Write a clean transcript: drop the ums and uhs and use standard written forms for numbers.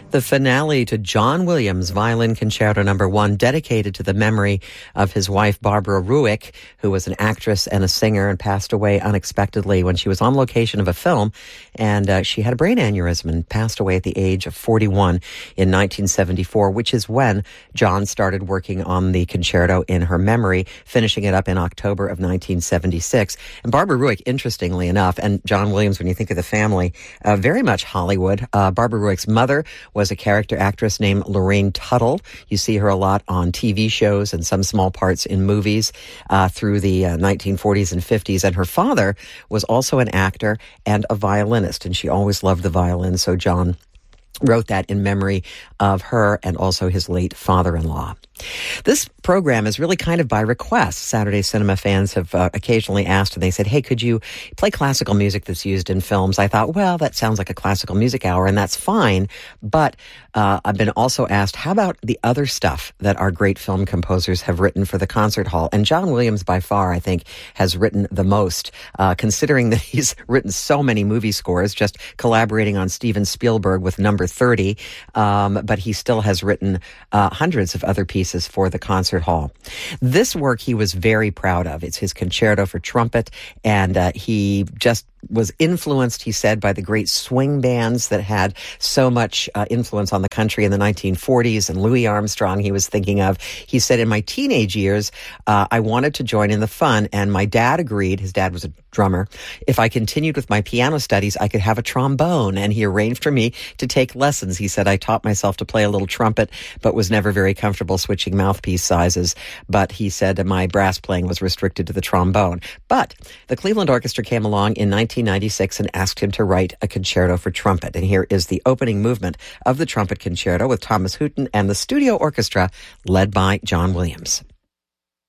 The finale to John Williams' Violin Concerto No. 1, dedicated to the memory of his wife, Barbara Ruick, who was an actress and a singer and passed away unexpectedly when she was on location of a film. And she had a brain aneurysm and passed away at the age of 41 in 1974, which is when John started working on the concerto in her memory, finishing it up in October of 1976. And Barbara Ruick, interestingly enough, and John Williams, when you think of the family, very much Hollywood. Barbara Ruick's mother was a character actress named Lorraine Tuttle. You see her a lot on TV shows and some small parts in movies through the 1940s and 50s. And her father was also an actor and a violinist, and she always loved the violin. So John wrote that in memory of her and also his late father-in-law. This program is really kind of by request. Saturday Cinema fans have occasionally asked, and they said, hey, could you play classical music that's used in films? I thought, well, that sounds like a classical music hour, and that's fine. But I've been also asked, how about the other stuff that our great film composers have written for the concert hall? And John Williams, by far, I think, has written the most, considering that he's written so many movie scores, just collaborating on Steven Spielberg with Number 30. But he still has written hundreds of other pieces for the concert hall. This work he was very proud of. It's his concerto for trumpet, and he just was influenced, he said, by the great swing bands that had so much influence on the country in the 1940s, and Louis Armstrong he was thinking of. He said, in my teenage years, I wanted to join in the fun, and my dad agreed. His dad was a drummer. If I continued with my piano studies, I could have a trombone, and he arranged for me to take lessons. He said, I taught myself to play a little trumpet, but was never very comfortable switching mouthpiece sizes. But he said my brass playing was restricted to the trombone. But the Cleveland Orchestra came along in 1996 and asked him to write a concerto for trumpet. And here is the opening movement of the trumpet concerto with Thomas Hooton and the studio orchestra led by John Williams.